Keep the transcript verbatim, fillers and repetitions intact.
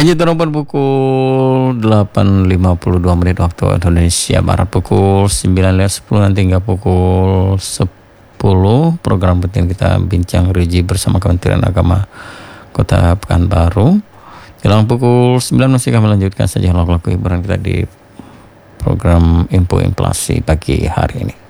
Lanjut telepon pukul delapan lima puluh dua menit waktu Indonesia Barat, pukul sembilan lewat sepuluh nanti hingga pukul sepuluh program penting kita bincang Riji bersama Kementerian Agama Kota Pekanbaru. Jelang pukul sembilan masih kami lanjutkan saja lagu-lagu hiburan kita di program Info Inflasi pagi hari ini.